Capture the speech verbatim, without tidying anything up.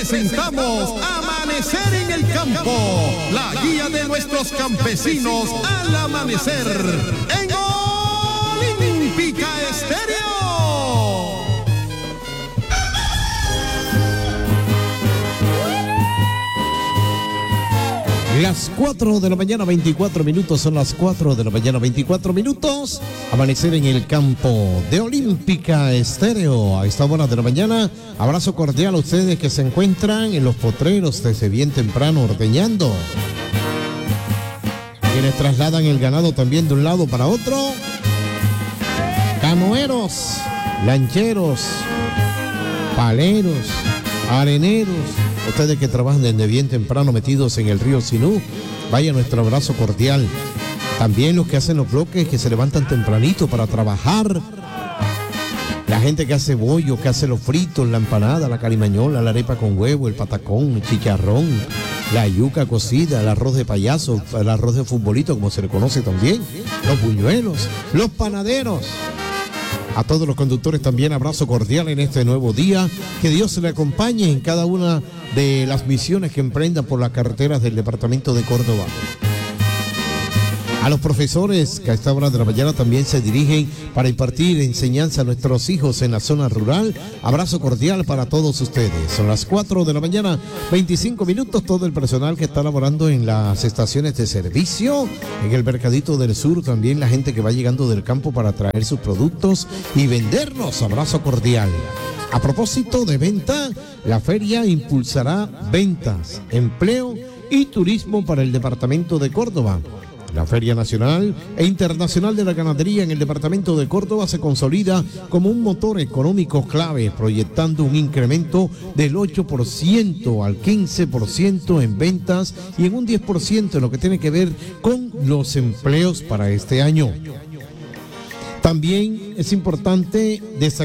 presentamos Amanecer en el Campo, la guía de nuestros campesinos al amanecer en Olímpica Estéreo. Las cuatro de la mañana, veinticuatro minutos, son las cuatro de la mañana, veinticuatro minutos. Amanecer en el campo de Olímpica Estéreo. A esta hora de la mañana, abrazo cordial a ustedes que se encuentran en los potreros desde bien temprano ordeñando. Quienes trasladan el ganado también de un lado para otro. Canoeros, lancheros, paleros, areneros. Ustedes que trabajan desde bien temprano metidos en el río Sinú, vaya nuestro abrazo cordial. También los que hacen los bloques, que se levantan tempranito para trabajar. La gente que hace bollo, que hace los fritos, la empanada, la carimañola, la arepa con huevo, el patacón, el chicharrón, la yuca cocida, el arroz de payaso, el arroz de futbolito, como se le conoce también, los buñuelos, los panaderos. A todos los conductores también abrazo cordial en este nuevo día. Que Dios le acompañe en cada una de las misiones que emprendan por las carreteras del departamento de Córdoba. A los profesores que a esta hora de la mañana también se dirigen para impartir enseñanza a nuestros hijos en la zona rural. Abrazo cordial para todos ustedes. Son las cuatro de la mañana, veinticinco minutos. Todo el personal que está laborando en las estaciones de servicio, en el Mercadito del Sur, también la gente que va llegando del campo para traer sus productos y vendernos. Abrazo cordial. A propósito de venta, la feria impulsará ventas, empleo y turismo para el departamento de Córdoba. La Feria Nacional e Internacional de la Ganadería en el departamento de Córdoba se consolida como un motor económico clave, proyectando un incremento del ocho por ciento al quince por ciento en ventas y en un diez por ciento en lo que tiene que ver con los empleos para este año. También es importante destacar